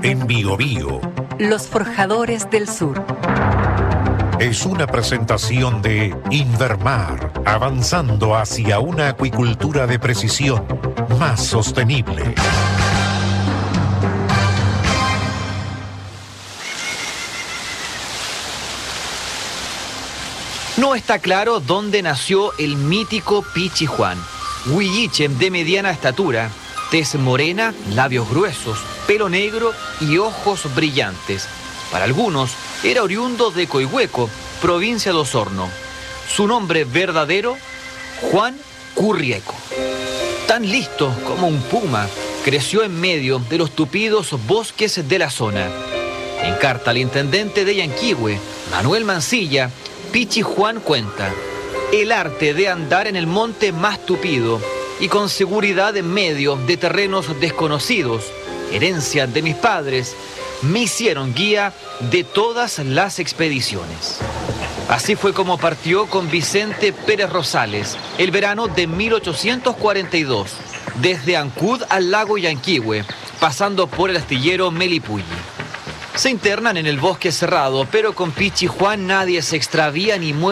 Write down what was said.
en Biobío. Los Forjadores del Sur. Es una presentación de Invermar, avanzando hacia una acuicultura de precisión más sostenible. No está claro dónde nació el mítico Pichi Juan. Huilliche de mediana estatura, tez morena, labios gruesos, pelo negro y ojos brillantes. Para algunos, era oriundo de Coihueco, provincia de Osorno. Su nombre verdadero, Juan Currieco. Tan listo como un puma, creció en medio de los tupidos bosques de la zona. En carta al intendente de Yanquihue, Manuel Mancilla, Pichi Juan cuenta: el arte de andar en el monte más tupido y con seguridad en medio de terrenos desconocidos, herencia de mis padres, me hicieron guía de todas las expediciones. Así fue como partió con Vicente Pérez Rosales el verano de 1842, desde Ancud al lago Yanquihue, pasando por el astillero Melipulli. Se internan en el bosque cerrado, pero con Pichi Juan nadie se extravía ni muere.